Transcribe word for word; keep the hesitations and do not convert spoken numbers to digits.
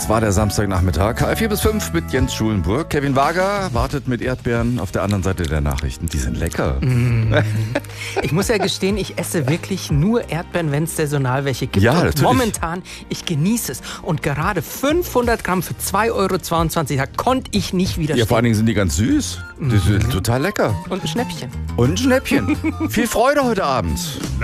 Das war der Samstagnachmittag. vier bis fünf mit Jens Schulenburg. Kevin Wager wartet mit Erdbeeren auf der anderen Seite der Nachrichten. Die sind lecker. Mm. Ich muss ja gestehen, ich esse wirklich nur Erdbeeren, wenn es saisonal welche gibt. Ja, und natürlich. momentan, ich genieße es. Und gerade fünfhundert Gramm für zwei Euro zweiundzwanzig, da konnte ich nicht widerstehen. Ja, vor allen Dingen sind die ganz süß. Die sind total lecker. Und ein Schnäppchen. Und ein Schnäppchen. Viel Freude heute Abend.